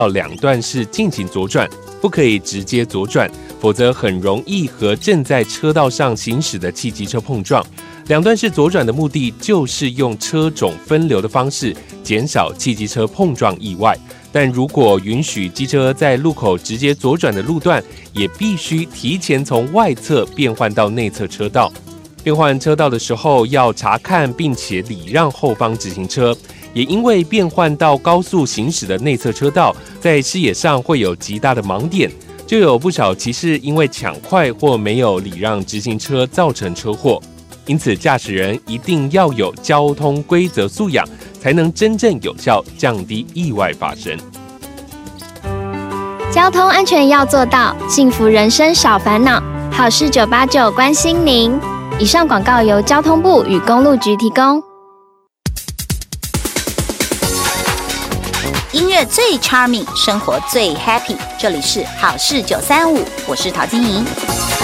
两段式进行左转，不可以直接左转，否则很容易和正在车道上行驶的汽机车碰撞。两段式左转的目的就是用车种分流的方式减少汽机车碰撞意外，但如果允许机车在路口直接左转的路段，也必须提前从外侧变换到内侧车道。变换车道的时候要查看并且礼让后方直行车，也因为变换到高速行驶的内侧车道，在视野上会有极大的盲点，就有不少骑士因为抢快或没有礼让直行车造成车祸。因此，驾驶人一定要有交通规则素养，才能真正有效降低意外发生。 交通安全要做到，幸福人生少烦恼。好事989关心您。以上广告由交通部与公路局提供。 音乐最 charming， 生活最 happy。这里是好事935，我是陶晶莹。